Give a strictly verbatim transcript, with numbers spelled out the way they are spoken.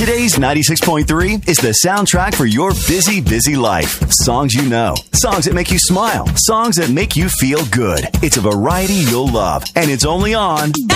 Today's ninety-six point three is the soundtrack for your busy, busy life. Songs you know. Songs that make you smile. Songs that make you feel good. It's a variety you'll love. And it's only on